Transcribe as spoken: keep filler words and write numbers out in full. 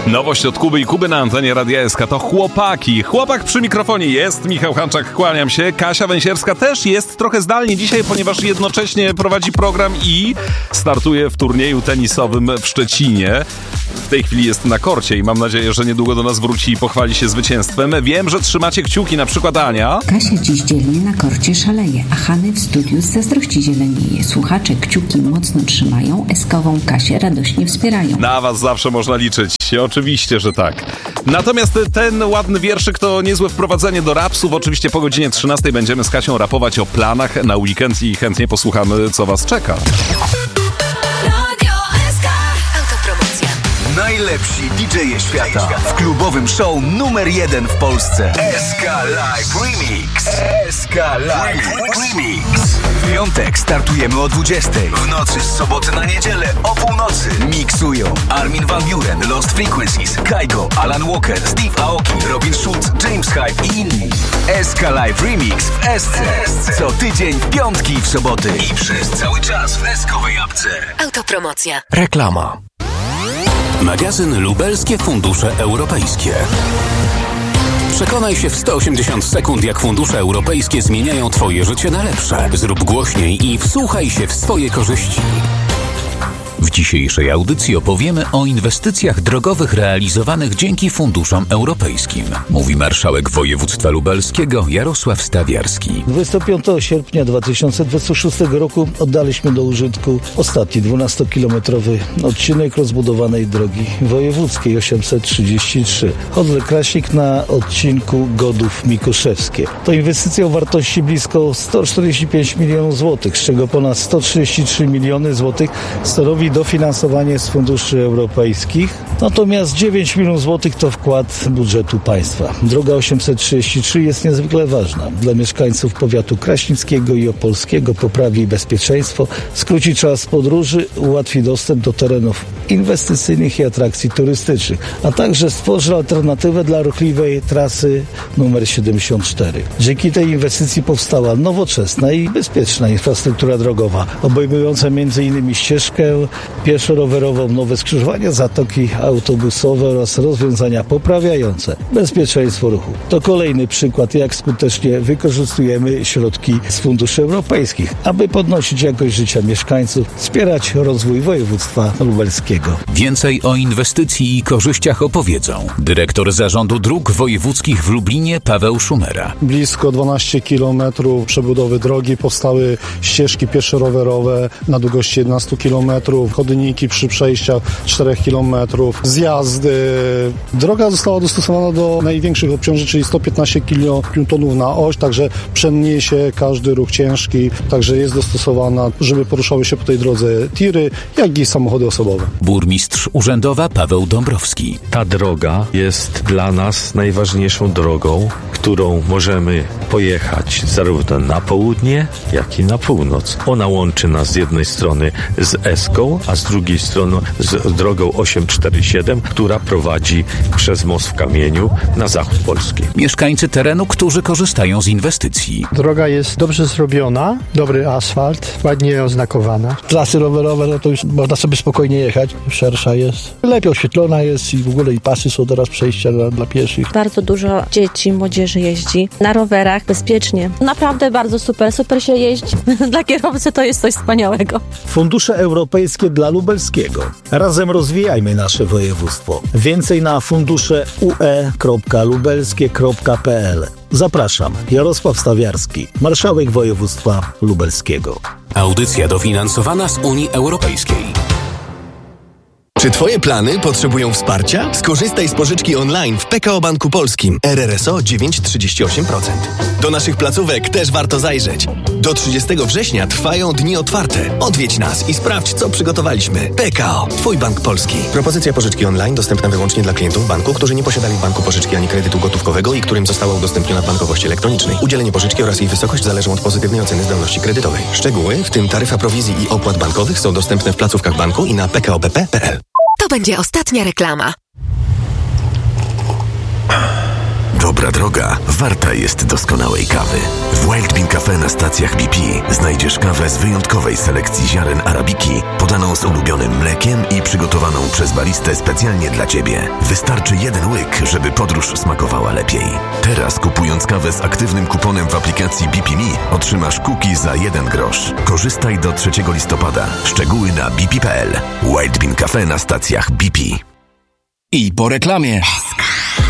Nowość od Kuby i Kuby na antenie Radia S K to chłopaki. Chłopak przy mikrofonie jest, Michał Hanczak, kłaniam się. Kasia Węsierska też jest trochę zdalnie dzisiaj, ponieważ jednocześnie prowadzi program i startuje w turnieju tenisowym w Szczecinie. W tej chwili jest na korcie i mam nadzieję, że niedługo do nas wróci i pochwali się zwycięstwem. Wiem, że trzymacie kciuki, na przykład Ania. Kasia dziś dzielnie na korcie szaleje, a Hany w studiu z zazdrości zielenieje. Słuchacze kciuki mocno trzymają, eskową Kasię radośnie wspierają. Na was zawsze można liczyć, oczywiście, że tak. Natomiast ten ładny wierszyk to niezłe wprowadzenie do rapsów. Oczywiście po godzinie trzynastej będziemy z Kasią rapować o planach na weekend i chętnie posłuchamy, co was czeka. Najlepsi D J-e świata w klubowym show numer jeden w Polsce. S K Live Remix. S K Live Remix. W piątek startujemy o dwudziestej. W nocy z soboty na niedzielę o północy. Miksują Armin van Buuren, Lost Frequencies, Kygo, Alan Walker, Steve Aoki, Robin Schulz, James Hype i inni. S K Live Remix w S C. Co tydzień w piątki i w soboty. I przez cały czas w eskowej apce. Autopromocja. Reklama. Magazyn Lubelskie Fundusze Europejskie. Przekonaj się w sto osiemdziesiąt sekund, jak fundusze europejskie zmieniają Twoje życie na lepsze. Zrób głośniej i wsłuchaj się w swoje korzyści. W dzisiejszej audycji opowiemy o inwestycjach drogowych realizowanych dzięki funduszom europejskim. Mówi marszałek województwa lubelskiego Jarosław Stawiarski. dwudziestego piątego sierpnia dwa tysiące dwudziestego szóstego roku oddaliśmy do użytku ostatni dwunastokilometrowy odcinek rozbudowanej drogi wojewódzkiej osiemset trzydzieści trzy. Hodle-Krasik na odcinku Godów-Mikuszewskie. To inwestycja o wartości blisko sto czterdzieści pięć milionów złotych, z czego ponad sto trzydzieści trzy miliony złotych stanowi dofinansowanie z funduszy europejskich, natomiast dziewięć milionów złotych to wkład budżetu państwa. Droga osiemset trzydzieści trzy jest niezwykle ważna dla mieszkańców powiatu kraśnickiego i opolskiego, poprawi bezpieczeństwo, skróci czas podróży, ułatwi dostęp do terenów inwestycyjnych i atrakcji turystycznych, a także stworzy alternatywę dla ruchliwej trasy numer siedemdziesiąt cztery. Dzięki tej inwestycji powstała nowoczesna i bezpieczna infrastruktura drogowa, obejmująca między innymi ścieżkę pieszo-rowerową, nowe skrzyżowania, zatoki autobusowe oraz rozwiązania poprawiające bezpieczeństwo ruchu. To kolejny przykład, jak skutecznie wykorzystujemy środki z funduszy europejskich, aby podnosić jakość życia mieszkańców, wspierać rozwój województwa lubelskiego. Więcej o inwestycji i korzyściach opowiedzą dyrektor Zarządu Dróg Wojewódzkich w Lublinie Paweł Szumera. Blisko dwanaście kilometrów przebudowy drogi, powstały ścieżki pieszo-rowerowe na długości jedenaście kilometrów, chodniki przy przejściach cztery kilometry, zjazdy. Droga została dostosowana do największych obciążeń, czyli sto piętnaście kilotonów na oś, także przeniesie każdy ruch ciężki, także jest dostosowana, żeby poruszały się po tej drodze tiry, jak i samochody osobowe. Burmistrz urzędowa Paweł Dąbrowski. Ta droga jest dla nas najważniejszą drogą, którą możemy pojechać zarówno na południe, jak i na północ. Ona łączy nas z jednej strony z Eską, a z drugiej strony z drogą osiemset czterdzieści siedem, która prowadzi przez most w Kamieniu na zachód Polski. Mieszkańcy terenu, którzy korzystają z inwestycji. Droga jest dobrze zrobiona, dobry asfalt, ładnie oznakowana. Trasy rowerowe, no to już można sobie spokojnie jechać, szersza jest. Lepiej oświetlona jest i w ogóle i pasy są teraz przejścia dla, dla pieszych. Bardzo dużo dzieci, młodzieży jeździ na rowerach bezpiecznie. Naprawdę bardzo super, super się jeździ. Dla kierowcy to jest coś wspaniałego. Fundusze europejskie dla lubelskiego. Razem rozwijajmy nasze województwo. Więcej na fundusze u e kropka lubelskie kropka p l. Zapraszam, Jarosław Stawiarski, marszałek województwa lubelskiego. Audycja dofinansowana z Unii Europejskiej. Czy Twoje plany potrzebują wsparcia? Skorzystaj z pożyczki online w P K O Banku Polskim. R R S O dziewięć przecinek trzydzieści osiem procent. Do naszych placówek też warto zajrzeć. Do trzydziestego września trwają dni otwarte. Odwiedź nas i sprawdź, co przygotowaliśmy. P K O. Twój bank polski. Propozycja pożyczki online dostępna wyłącznie dla klientów banku, którzy nie posiadali w banku pożyczki ani kredytu gotówkowego i którym została udostępniona w bankowości elektronicznej. Udzielenie pożyczki oraz jej wysokość zależą od pozytywnej oceny zdolności kredytowej. Szczegóły, w tym taryfa prowizji i opłat bankowych, są dostępne w placówkach banku i na p k o b p kropka p l. To będzie ostatnia reklama. Dobra dobra droga warta jest doskonałej kawy. W Wild Bean Cafe na stacjach B P znajdziesz kawę z wyjątkowej selekcji ziaren arabiki, podaną z ulubionym mlekiem i przygotowaną przez baristę specjalnie dla Ciebie. Wystarczy jeden łyk, żeby podróż smakowała lepiej. Teraz kupując kawę z aktywnym kuponem w aplikacji B P Me otrzymasz cookie za jeden grosz. Korzystaj do trzeciego listopada. Szczegóły na b p kropka p l. Wild Bean Cafe na stacjach B P. I po reklamie.